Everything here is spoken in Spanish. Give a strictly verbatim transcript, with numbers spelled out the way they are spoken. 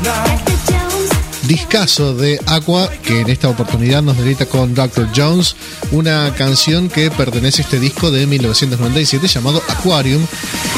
Discazo de Aqua, que en esta oportunidad nos deleita con doctor Jones, una canción que pertenece a este disco de mil novecientos noventa y siete llamado Aquarium,